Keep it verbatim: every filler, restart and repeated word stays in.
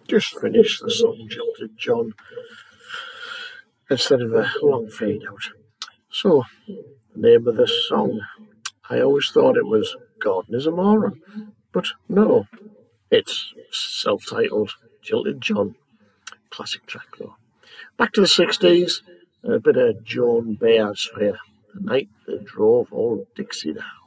just finish the song, Jilted John, instead of a long fade out. So, the name of this song, I always thought it was Gordon is a Moron, but no, it's self-titled Jilted John. Classic track though. Back to the sixties, a bit of Joan Baez for you. The night that drove old Dixie down.